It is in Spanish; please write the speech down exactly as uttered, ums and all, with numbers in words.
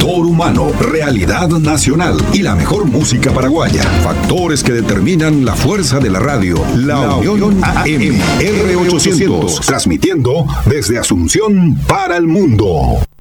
factor humano, realidad nacional y la mejor música paraguaya. Factores que determinan la fuerza de la radio. La, la Unión A M R ochocientos, transmitiendo desde Asunción para el mundo.